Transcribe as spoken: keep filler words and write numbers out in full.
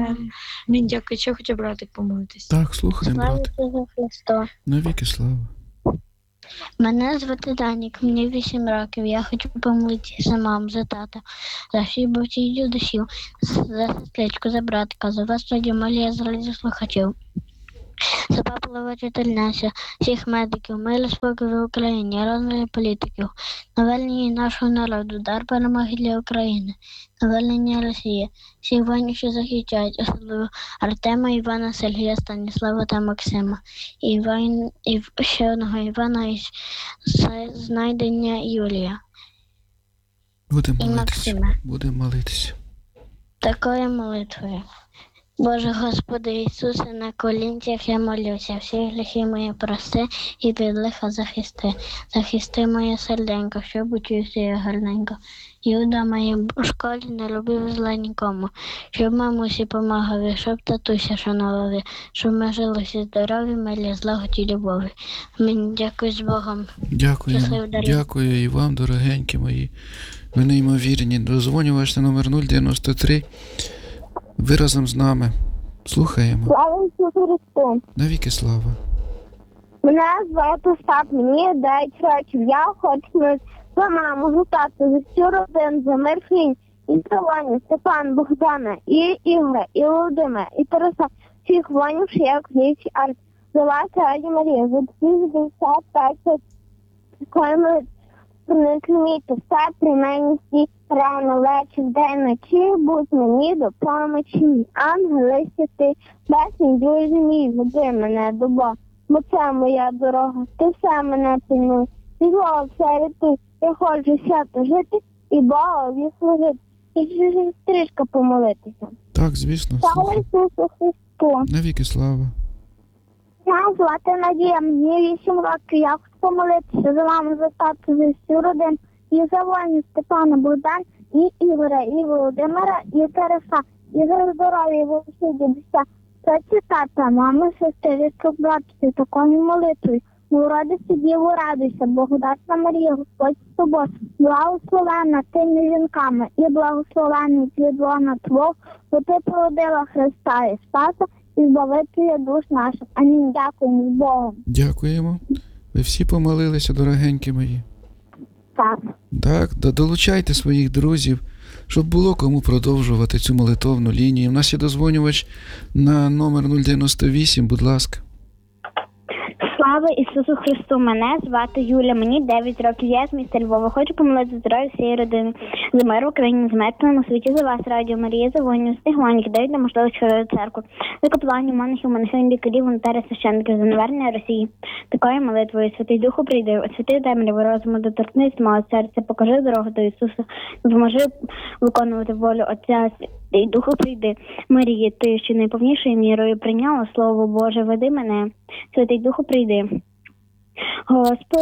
Мені дякую, що хоче братик помолитись. Так, слухаємо, Слава брат. Ісусу Христу. Навіки слава. Мене звати Данік, мені вісім років. Я хочу помолитися за маму, за тата, за всіх братів і душів, за сестричку, за братика, за вас радіо Марія, за радіослухачів. За папу вчительницю, всіх медиків, милі спокій в Україні, розмірі політиків, наведення нашого народу, дар перемоги для України, наведення Росії, всіх воїнів, що захищають, особливо Артема, Івана, Сергія, Станіслава та Максима, і, воїн, і ще одного Івана, і знайдення Юлія Будемо і молитися. Максима. Будемо молитися. Такою молитвою. Боже Господи Ісусе, на колінцях я молюся, всі гріхи мої прости і від лиха захисти. Захисти моє серденько, щоб учився я гарненько. І вдома я в школі не робив зла нікому, щоб мамусі помагав, щоб татуся шанував, щоб ми жили всі здорові, милі, злагоді, любові. Мені дякую з Богом. Дякуємо. Щасливо, Дар'я. Дякую і вам, дорогенькі мої. Ви неймовірні. Дозвоню ваш на номер нуль дев'яносто три. Ви разом з нами. Слухаємо. Слава Ісусу Христу! Навіки слава. Мене звати Остап, мені дев'ять років. Я хочу за маму, за тату, за всю родину, за Мерфінь, і за Ваню, Степан, Богдана, і Ігоря, і Володимира, і Тараса, всіх воїнів, що я книжці арт. За вас, Раді Марія, за двісті п'ятдесят п'ять такої проникли мій тостат, приймені всі рано, вечір, день, ночі, будь мені до помочі. Ангели святи, безсмій, друзі мій, веди мене до Бога, бо це моя дорога, ти все мене пильнуй, і зло все рятуй, я хочу свято жити і Богові служити, і через стрижка помолитися. Так, звісно. Слава Слухай. Ісусу Христу! Навіки слава. Я звати Надія, мені вісім років, я хочу помолитися за маму, за тату, за всю родину, і за Ваню, Степана, Богдан, і Ігоря, і Володимира, і Тараса, і за здоров'я, і за всі дідуся. Це тата, мама, сестричка, братці, такою молитвою. Ну, радуйся, Діво, радуйся, Благодатна Марія, Господь з тобою, благословенна тими жінками, і благословенний плід лона Твого, бо ти породила Христа і Спаса, і збавителя душ наших. Амінь. Дякуємо з Богом. Дякуємо. Ви всі помолилися, дорогенькі мої. Так. Так, до- долучайте своїх друзів, щоб було кому продовжувати цю молитовну лінію. У нас є дозвонювач на номер нуль дев'яносто вісім, будь ласка. Слава Ісусу Христу! Мене звати Юля, мені дев'ять років, я з міста Львова. Хочу помолити за здоров'я всієї родини, за мир в Україні, за мертвим у світі, за вас, Радіо Марія, за воїнів, з тих воїнів, які дають нам можливість ходити в церкву, за капеланів, монахів, монахинь, лікарів, волонтерів, священників, за навернення Росії. Такою молитвою, Святий Духу прийди, освяти темряву розуму, доторкнись мого серця, покажи дорогу до Ісуса, допоможи виконувати волю Отця. Святий Духу прийди. Марія, ти, що найповнішою мірою прийняла Слово Боже, веди мене. Святий Духу прийди. Господи.